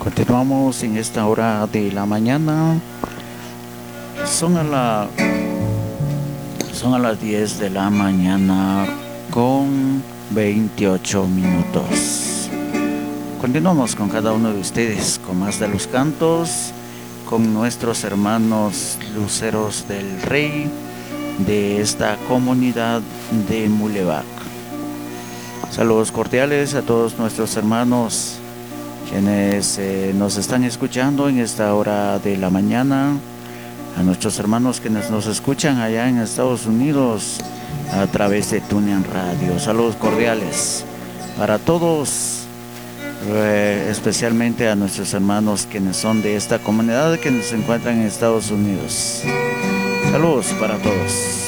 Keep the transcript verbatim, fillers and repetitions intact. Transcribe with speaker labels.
Speaker 1: Continuamos en esta hora de la mañana. Son a la son a las diez de la mañana con veintiocho minutos. Continuamos con cada uno de ustedes con más de los cantos, con nuestros hermanos luceros del Rey de esta comunidad de Mulevac. Saludos cordiales a todos nuestros hermanos quienes eh, nos están escuchando en esta hora de la mañana, a nuestros hermanos quienes nos escuchan allá en Estados Unidos a través de TuneIn Radio. Saludos cordiales para todos, eh, especialmente a nuestros hermanos quienes son de esta comunidad, quienes se encuentran en Estados Unidos. Saludos para todos.